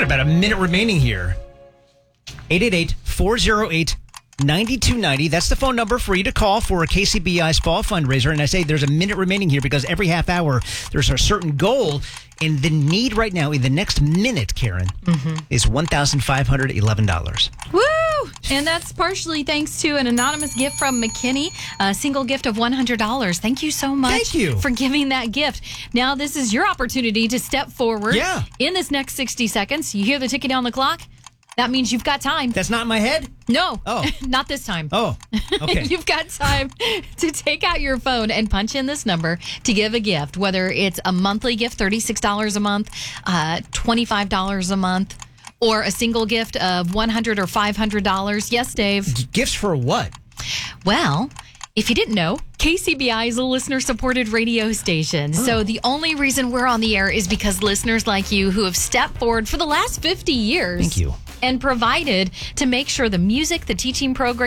got about a minute remaining here. 888-408-9290. That's the phone number for you to call for a KCBI Spa fundraiser. And I say there's a minute remaining here because every half hour there's a certain goal. And the need right now in the next minute, Karen, is $1,511. Woo! And that's partially thanks to an anonymous gift from McKinney, a single gift of $100. Thank you so much Thank you. for giving that gift. Now, this is your opportunity to step forward in this next 60 seconds. You hear the ticking on the clock? That means you've got time. That's not in my head? No. Oh. Not this time. Oh, okay. You've got time to take out your phone and punch in this number to give a gift, whether it's a monthly gift, $36 a month, $25 a month, or a single gift of $100 or $500. Yes, Dave? Gifts for what? Well, if you didn't know, KCBI is a listener-supported radio station. So the only reason we're on the air is because listeners like you who have stepped forward for the last 50 years. Thank you. And provided to make sure the music, the teaching program,